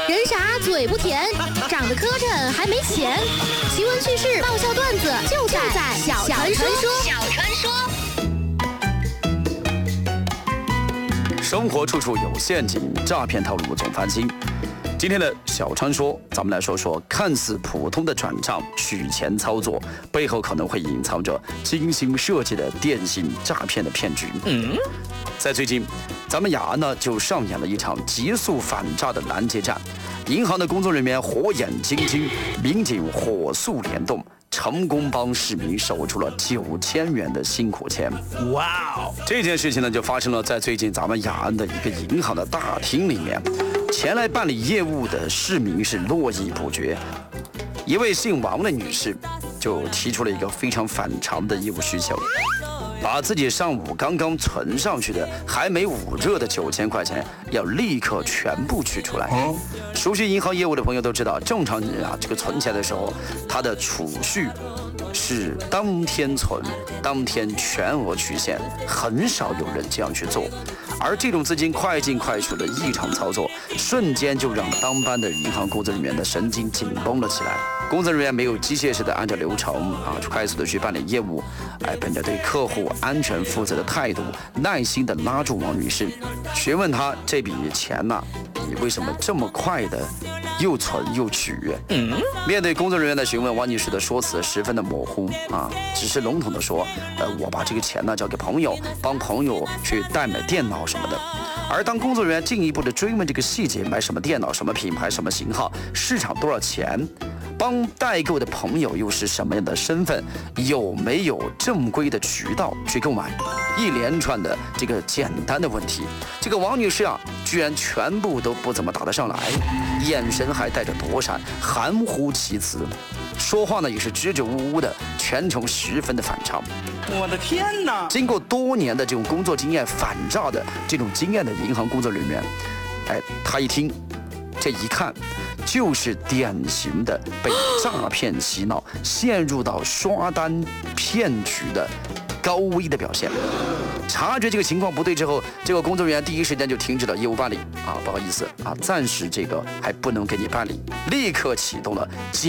人傻嘴不甜，长得磕碜还没钱。奇闻趣事、爆笑段子就在小传说。小传说。 生活处处有陷阱，诈骗套路总翻新。今天的小传说，咱们来说说看似普通的转账取钱操作，背后可能会隐藏着精心设计的电信诈骗的骗局。在最近，咱们雅安呢就上演了一场急速反诈的拦截战，银行的工作人员火眼金睛，民警火速联动，成功帮市民守住了9000元的辛苦钱。哇哦！这件事情呢，就发生了在最近咱们雅安的一个银行的大厅里面。前来办理业务的市民是络绎不绝，一位姓王的女士就提出了一个非常反常的业务需求，把自己上午刚刚存上去的还没捂热的9000块钱要立刻全部取出来。熟悉银行业务的朋友都知道，正常人啊，这个存钱的时候，他的储蓄是当天存，当天全额取现，很少有人这样去做。而这种资金快进快出的异常操作，瞬间就让当班的银行工作人员的神经紧绷了起来。工作人员没有机械式的按照流程快速的去办理业务，本着对客户安全负责的态度，耐心的拉住王女士，询问她这笔钱你为什么这么快的又存又取？面对工作人员的询问，王女士的说辞十分的模糊只是笼统的说，我把这个钱交给朋友，帮朋友去代买电脑什么的。而当工作人员进一步的追问这个细节，买什么电脑、什么品牌、什么型号、市场多少钱，帮代购的朋友又是什么样的身份，有没有正规的渠道去购买，一连串的这个简单的问题，这个王女士居然全部都不怎么答得上来，眼神还带着躲闪，含糊其辞，说话呢也是支支吾吾的，全程十分的反常。 我的天哪！ 经过多年的这种工作经验，反诈的这种经验的银行工作人员，他一听，这一看，就是典型的被诈骗洗脑，陷入到刷单骗局的高危的表现。察觉这个情况不对之后，这个工作人员第一时间就停止了业务办理不好意思暂时这个还不能给你办理，立刻启动了